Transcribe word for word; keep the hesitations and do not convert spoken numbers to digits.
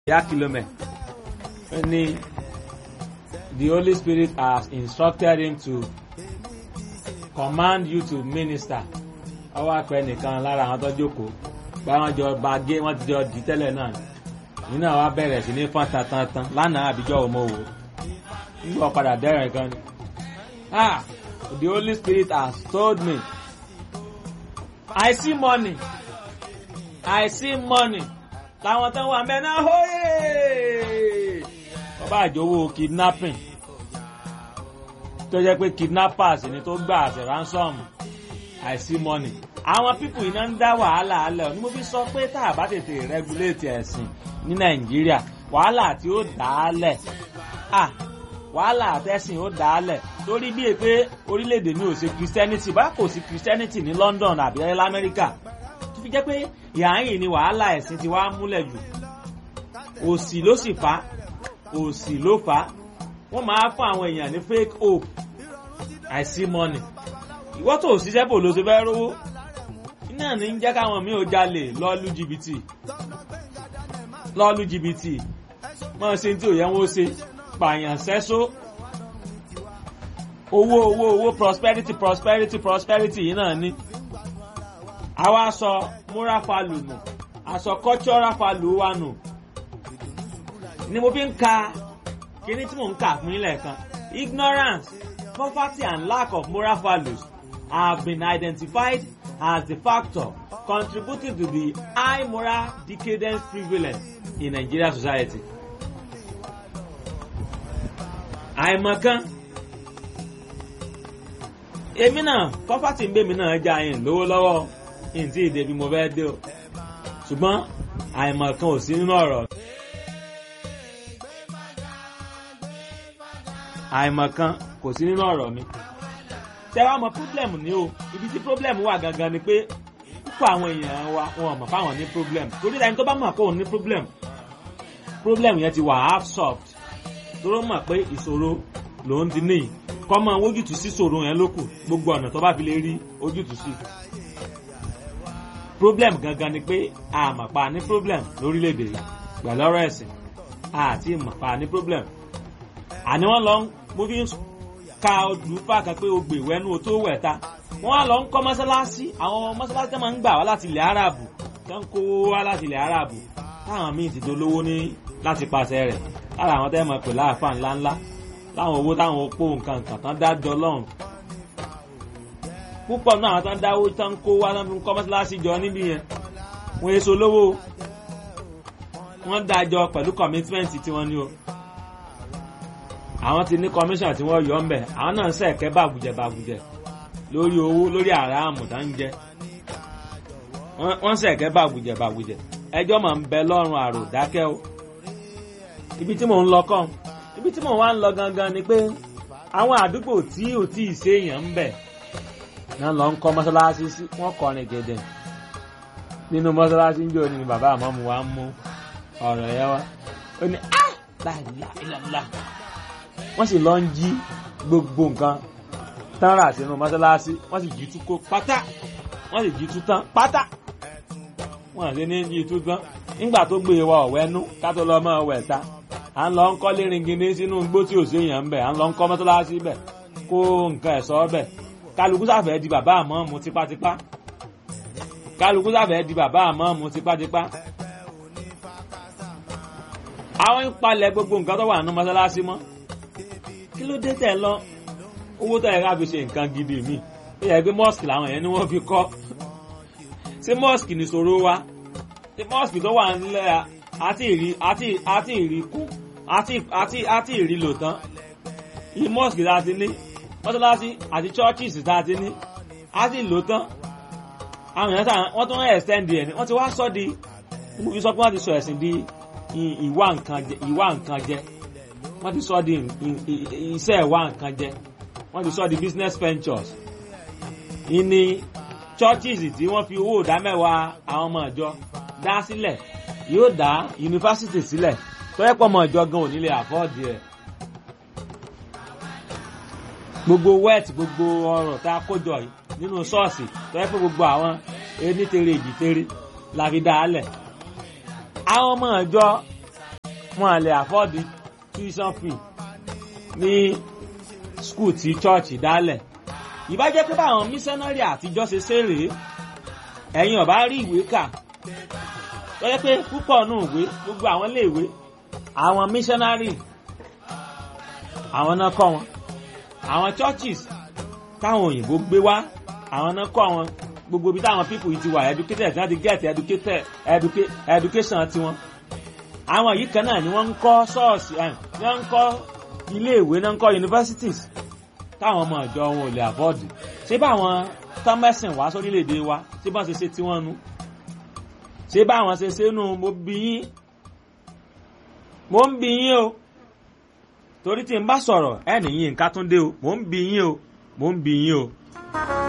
Yakilome. Ni the Holy Spirit has instructed him to command you to minister. Ọwọ́ àpẹ nìkan lára àwọn tó jókòó bá wọn jọ bá gé wọn ti jọ di tẹ́lẹ̀ náà nínú àwa bẹ̀rẹ̀ sí ní fọ́n tantan lánàá àbíjọ́ òmò wò nígbà padà dẹ́rẹ̀ gan ni. Ah, the Holy Spirit has told me, I see money, I see money. Láwọn tán wà mẹ́ náà hóyè. Ọba àjòwò kidnapping tó jẹ́ pé kidnappers ni tó gbà àti ransom. I see money. Àwọn people iná ń dá wàhálà alẹ́ ní mo fi sọ pé tá a bá tètè regulate ẹ̀sìn ní Nàìjíríà wàhálà tí ó dá a lẹ̀. Ah, wàhálà àtẹ̀sìn ó dá a lẹ̀ torí bí èpè orílẹ̀-èdè mi ò ṣe Christianity bá kò sí Christianity ní London àbí l'Amẹ́ríkà tó fi jẹ́ pé ìhàyìn ni wàhálà ẹ̀sìn ti wá múlẹ̀ jù. Òṣì ló sì fà òṣì ló fà wọ́n máa fún àwọn èèyàn ní fake hope. I see money. Ìwọ́n tó ṣiṣẹ́ bò ló ṣe fẹ́ rówó iná ní ń jẹ́ káwọn mi ò jalè lọ́ọ́lù jìbìtì lọ́ọ́lù jìbìtì mọ́ ṣe tí ò yẹ wọ́n ṣe pààyàn sẹ́só owó owó owó prosperity prosperity prosperity yìí náà ní. Àwa sọ moral value nù àsọ cultural value wa nù ni mo fi ń ka kíní tí mò ń kà fún ilẹ̀ kan. Ignorance, poverty and lack of moral values have been identified as the factor contributing to the high moral decadence prevalent in Nigerian society. Àìmọ̀kan èmi náà poverty ń bẹ mi náà já yín lówó lọ́wọ́ yín tí ìdè bí mo fẹ́ dé o ṣùgbọ́n àìmọ̀kan ò sí nínú ọ̀rọ̀. Àìmọ̀kan kò sí nínú ọ̀rọ̀ mi. Ṣé wàá mọ problem ni o ibi tí problem wà gangan ni pé púpọ̀ àwọn èèyàn wa wọn mọ̀ fáwọn ní problem torí ẹni tó bá mọ̀ pé òun ní problem problem yẹn ti wà half solved tó mọ̀ pé ìṣòro lòun ti ní kọ́ mọ ojútùú sí ìṣòro yẹn lókù gbogbo ọ̀nà tó bá fi lè rí ojútùú sí. Problem gangan ni pé àmọ̀pá ní problem lórílẹ̀‐èdè yìí pẹ̀lú ọ̀rọ̀ ẹ̀sìn àti ìmọ̀pá ní problem. Àní wọ́n lọ mo fi ń ka olùfà kan pé o gbè wẹ́nu o tó wẹ̀ ta wọ́n á lọ ń kọ́ mọ́sálásí àwọn mọ́sálásí tó máa ń gbà wá láti ilẹ̀ Árábù tó ń kó wá láti ilẹ̀ Árábù táwọn míì ti dolówó ní láti pàṣẹ rẹ̀ lára àwọn tẹ́ mọ̀ pé láàfà ńláńlá láwọn owó táwọn opó nǹkan nǹkan tán dájọ́ lọ́rùn púpọ̀ náà àwọn tán dáwó tán kó wá tán fi ń kọ́ mọ́sálásí jọ níbí yẹn wọ́n èso lówó wọ́n dájọ́ pẹ̀lú commitment tí wọ́n ní o. Àwọn ti ní commission tí wọ́n yọ ń bẹ̀ àwọn náà ń sẹ̀kẹ́ bàbùjẹ bàbùjẹ lórí owó lórí àràmù tá ń jẹ wọ́n sẹ̀kẹ́ bàbùjẹ bàbùjẹ ẹjọ́ máa ń bẹ lọ́rùn àrò dákẹ́ o. Ibi tí mò ń lọ kàn ibi tí mò ń wá ń lọ gangan ni pé àwọn àdúgbò tí ò tí ì séèyàn ń bẹ̀ náà lọ ń kọ́ mọ́sálásí sí wọ́n kọrin gẹ̀dẹ̀ nínú mọ́sálásí ń jò ní bàbá àmọ́ mu wá ń mú ọ̀rọ̀ yẹn wá ó ní ah láìláìláìlá wọ́n sì lọ ń jí gbogbo nǹkan tán rà sínú mọ́sálásí wọ́n sì jí tú kó pátá wọ́n sì jí tú tán pátá wọ́n àti ní jí tú tán nígbà tó gbé wa ọ̀wẹ́nú ká tó lọ mọ́ ọ̀wẹ́ ta à ń lọ ń kọ́ léringindé sínú igbó tí ò sí èèyàn ń bẹ̀ à ń lọ ń kọ́ mọ́sálásí bẹ̀ kó nǹkan ẹ̀sọ́ bẹ̀ kálukú sáfẹ́ di bàbá àmọ́ mu tipátipá kálukú sáfẹ́ di bàbá àmọ́ mu tipátipá àwọn ń palẹ̀ gbogbo nǹkan tó wà nínú mọ́sálásí mọ́. Kí ló dé tẹ̀ lọ owó tó yẹ ká fi ṣe nǹkan gidi mi ó yẹ pé mosque làwọn yẹn ni wọ́n fi kọ́ ṣé mosque ní ṣòro wa ṣé mosque tó wà nílẹ̀ àti ìrí àti àti ìrí kún àti àti àti ìrí lò tán yìí mosque tá a ti ní mọ́sálásí àti churches tá a ti ní àti lò tán àwọn èèyàn sáà wọ́n tún ń extend ẹ̀ ní wọ́n ti wá sọ di mo fi sọ pé wọ́n ti sọ ẹ̀sìn di ìwà nǹkan jẹ ìwà nǹkan jẹ wọ́n ti sọ di iṣẹ́ ìwà nǹkan jẹ wọ́n ti sọ di business ventures. Ìní churches tí wọ́n fi owó ìdá mẹ́wàá àwọn ọmọ ìjọ dá sílẹ̀ yóò dá yunifásitì sílẹ̀ tó yẹ pọ̀ ọmọ ìjọ gan ò ní lè afford ẹ̀. Gbogbo wet gbogbo ọrọ̀ tá a kójọ yìí nínú ṣọ́ọ̀ṣì tó yẹ pé gbogbo àwọn enítere èjìtere la fi dá a lẹ̀. Àwọn ọmọ ìjọ wọn lè afford tuition fee ní school tí church dálẹ̀. Ìbá jẹ́ pé báwọn missionary àtijọ́ ṣe ṣe rèé ẹ̀yin ọ̀bá rí ìwé kà tó yẹ pé púpọ̀ nù ìwé gbogbo àwọn ilé ìwé àwọn missionary àwọn náà kọ́ wọn, àwọn churches táwọn òyìnbó gbé wá àwọn náà kọ́ wọn, gbogbo ibi táwọn people yìí ti wà educated láti get educated educa education tiwọn. Àwọn yìí kan náà ni wọ́n ń kọ́ ṣọ́ọ̀ṣì ẹ̀ ni wọ́n ń kọ́ ilé ìwé náà ń kọ́ universities táwọn ọmọ ìjọ wọn ò lè afford. Ṣé báwọn tọ́mẹ́sìn wá sórílẹ̀-èdè wa ṣé bá ṣe ṣe tí wọ́n nu ṣé báwọn ṣe ṣe nu mo bí yín mo ń bí yín o torí tí n bá sọ̀rọ̀ ẹ̀ nìyí nǹkan tún dé o mo ń bí yín o mo ń bí yín o.